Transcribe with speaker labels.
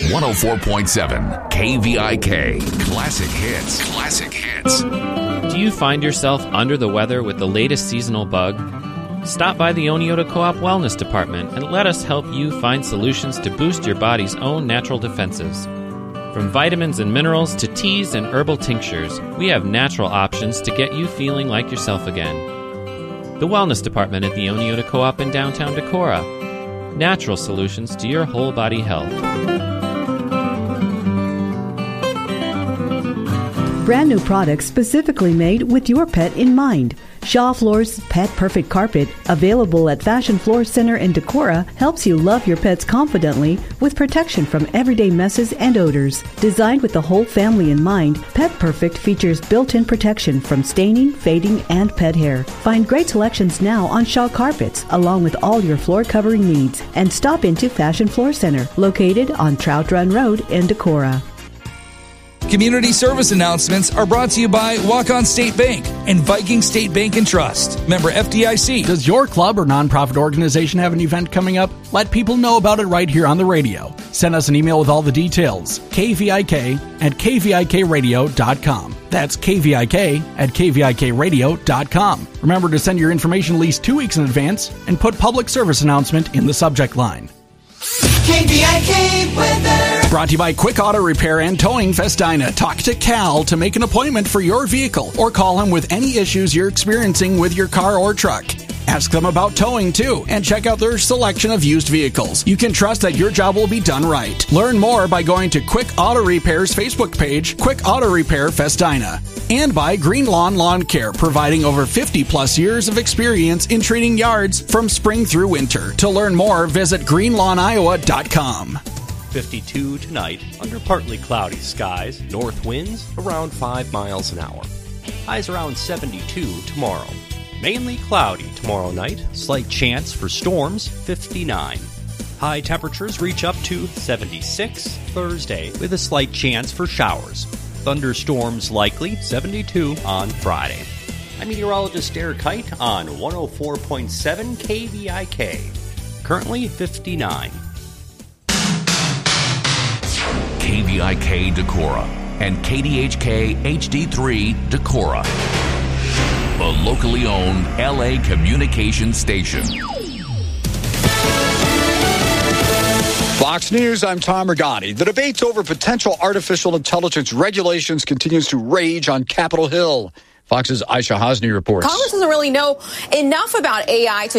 Speaker 1: 104.7 KVIK. Classic hits. Classic hits.
Speaker 2: Do you find yourself under the weather with the latest seasonal bug? Stop by the Oneota Co-op Wellness Department and let us help you find solutions to boost your body's own natural defenses. From vitamins and minerals to teas and herbal tinctures, we have natural options to get you feeling like yourself again. The Wellness Department at the Oneota Co-op in downtown Decorah. Natural solutions to your whole body health.
Speaker 3: Brand new products specifically made with your pet in mind. Shaw Floors Pet Perfect Carpet, available at Fashion Floor Center in Decorah, helps you love your pets confidently with protection from everyday messes and odors. Designed with the whole family in mind, Pet Perfect features built-in protection from staining, fading, and pet hair. Find great selections now on Shaw Carpets, along with all your floor covering needs. And stop into Fashion Floor Center, located on Trout Run Road in Decorah.
Speaker 4: Community service announcements are brought to you by Walk-On State Bank and Viking State Bank and Trust. Member FDIC.
Speaker 5: Does your club or nonprofit organization have an event coming up? Let people know about it right here on the radio. Send us an email with all the details. kvik@kvikradio.com. That's kvik@kvikradio.com. Remember to send your information at least 2 weeks in advance and put public service announcement in the subject line.
Speaker 6: KVIK weather.
Speaker 5: Brought to you by Quick Auto Repair and Towing Festina. Talk to Cal to make an appointment for your vehicle or call him with any issues you're experiencing with your car or truck. Ask them about towing too and check out their selection of used vehicles. You can trust that your job will be done right. Learn more by going to Quick Auto Repair's Facebook page, Quick Auto Repair Festina. And by Green Lawn Lawn Care, providing over 50 plus years of experience in treating yards from spring through winter. To learn more, visit greenlawniowa.com.
Speaker 7: 52 tonight under partly cloudy skies, north winds around 5 miles an hour. Highs around 72 tomorrow. Mainly cloudy tomorrow night, slight chance for storms, 59. High temperatures reach up to 76 Thursday with a slight chance for showers. Thunderstorms likely, 72 on Friday. I'm meteorologist Derek Height on 104.7 KVIK. Currently 59.
Speaker 1: KVIK Decorah and KDHK HD3 Decorah. A locally owned LA communications station.
Speaker 8: Fox News, I'm Tom Regani. The debates over potential artificial intelligence regulations continues to rage on Capitol Hill. Fox's Aisha Hosni reports.
Speaker 9: Congress doesn't really know enough about AI to